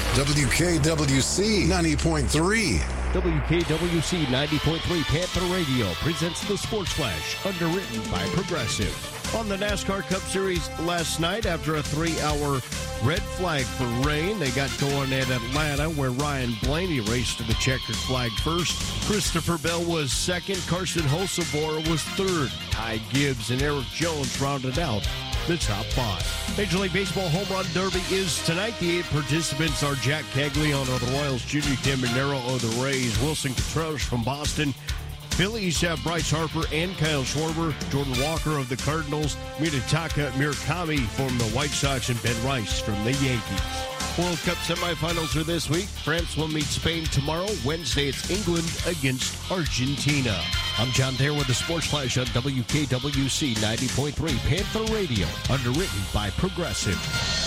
WKWC 90.3. WKWC 90.3 Panther Radio presents the Sports Flash, underwritten by Progressive. On the NASCAR Cup Series last night, after a 3-hour red flag for rain, they got going at Atlanta, where Ryan Blaney raced to the checkered flag first. Christopher Bell was second. Carson Hocevar was third. Ty Gibbs and Eric Jones rounded out the top five. Major League Baseball Home Run Derby is tonight. The 8 participants are Jack Caglione of the Royals, Junior Caminero of the Rays, Wilson Contreras from Boston. Phillies have Bryce Harper and Kyle Schwarber, Jordan Walker of the Cardinals, Minataka Murakami from the White Sox, and Ben Rice from the Yankees. World Cup semifinals are this week. France will meet Spain tomorrow. Wednesday, it's England against Argentina. I'm John Thayer with the Sports Flash on WKWC 90.3 Panther Radio, underwritten by Progressive.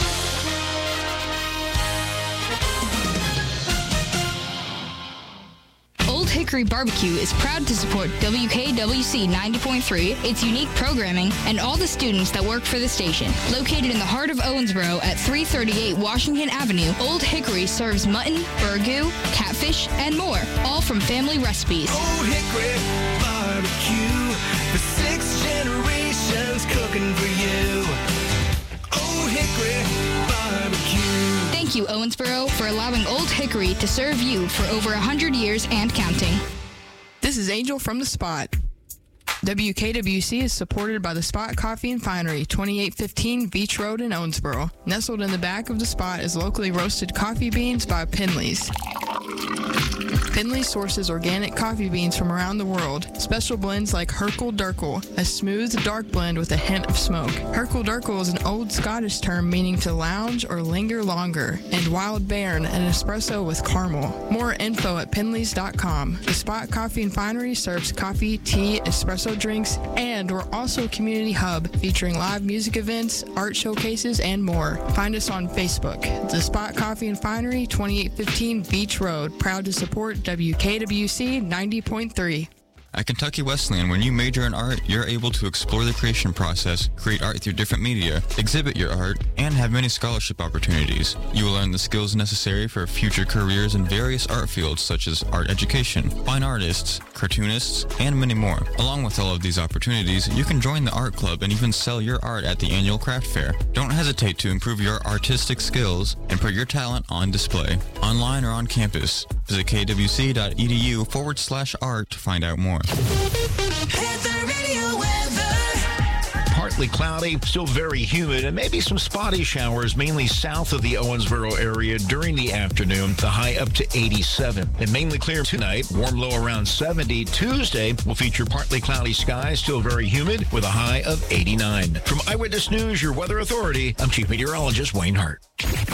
Old Hickory Barbecue is proud to support WKWC 90.3, its unique programming, and all the students that work for the station. Located in the heart of Owensboro at 338 Washington Avenue, Old Hickory serves mutton, burgoo, catfish, and more, all from family recipes. Old Hickory Barbecue, for 6 generations cooking for you. Old Hickory Barbecue. Thank you, Owensboro, for allowing Old Hickory to serve you for over 100 years and counting. This is Angel from The Spot. WKWC is supported by The Spot Coffee and Finery, 2815 Beach Road in Owensboro. Nestled in the back of The Spot is locally roasted coffee beans by Pinley's. Pinley sources organic coffee beans from around the world. Special blends like Herkel Durkel, a smooth, dark blend with a hint of smoke. Herkel Durkel is an old Scottish term meaning to lounge or linger longer. And Wild Bairn, an espresso with caramel. More info at pinleys.com. The Spot Coffee and Finery serves coffee, tea, espresso drinks, and we're also a community hub featuring live music events, art showcases, and more. Find us on Facebook. The Spot Coffee and Finery, 2815 Beach Road. Proud to support WKWC 90.3. At Kentucky Wesleyan, when you major in art, you're able to explore the creation process, create art through different media, exhibit your art, and have many scholarship opportunities. You will learn the skills necessary for future careers in various art fields such as art education, fine artists, cartoonists, and many more. Along with all of these opportunities, you can join the art club and even sell your art at the annual craft fair. Don't hesitate to improve your artistic skills and put your talent on display, online or on campus. Visit kwc.edu/art to find out more. Partly cloudy, still very humid, and maybe some spotty showers, mainly south of the Owensboro area during the afternoon. The high up to 87. And mainly clear tonight, warm low around 70. Tuesday will feature partly cloudy skies, still very humid, with a high of 89. From Eyewitness News, your weather authority, I'm Chief Meteorologist Wayne Hart.